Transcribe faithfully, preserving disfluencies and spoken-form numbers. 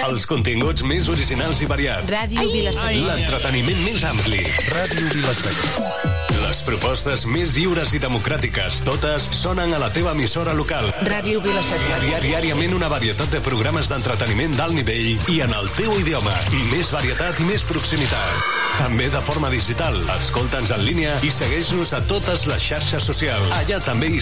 Els continguts més originals i variats. Ràdio Vila-seca. L'entreteniment més ampli. Ràdio Vila-seca. Les propostes més lliures i democràtiques, totes sonen a la teva emissora local. Ràdio Vila-seca. Diàriament una varietat de programes d'entreteniment d'alt nivell i en el teu idioma. Més varietat i més proximitat. També de forma digital. Escolta'ns en línia i segueix-nos a totes les xarxes socials. Allà també hi